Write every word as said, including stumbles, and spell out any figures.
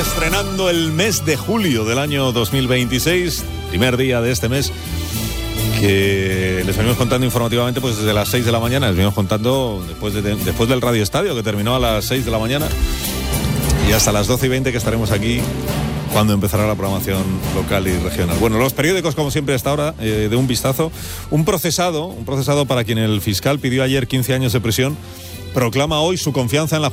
estrenando el mes de julio del año dos mil veintiséis, primer día de este mes, que les venimos contando informativamente pues desde las seis de la mañana, les venimos contando después, de, después del Radio Estadio, que terminó a las seis de la mañana, y hasta las doce y veinte que estaremos aquí cuando empezará la programación local y regional. Bueno, los periódicos, como siempre, hasta ahora, eh, de un vistazo. Un procesado, un procesado para quien el fiscal pidió ayer quince años de prisión, proclama hoy su confianza en la